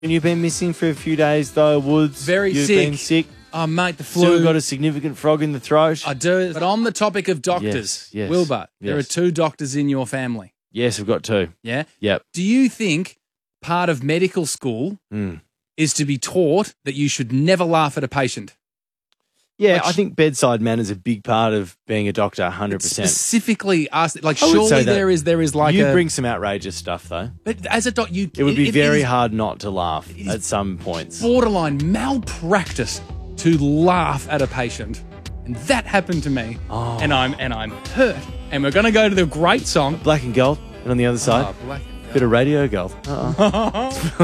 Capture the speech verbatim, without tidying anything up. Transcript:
And you've been missing for a few days, though, Woods. Very You've sick. been sick. Oh, mate, the flu. Still got a significant frog in the throat. I do. But on the topic of doctors, Yes, yes, Wilbur, there yes. are two doctors in your family. Yes, I've got two. Yeah? Yep. Do you think part of medical school Mm. is to be taught that you should never laugh at a patient? Yeah, Like, I think bedside manner is a big part of being a doctor, one hundred percent. Specifically asked, like, I would say surely that. there is there is like you a. bring some outrageous stuff, though. But as a doc, you It would be it- very it is hard not to laugh is at some points. borderline malpractice to laugh at a patient, and that happened to me, Oh. and I'm and I'm hurt. And we're gonna go to the great song. Black and gold, and on the other side, Oh, Black and bit of radio gold. Uh-uh.